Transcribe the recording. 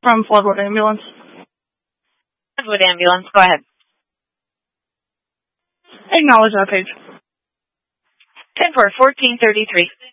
From Floodwood Ambulance. Floodwood Ambulance, go ahead. Acknowledge that page. 10-4, 1433.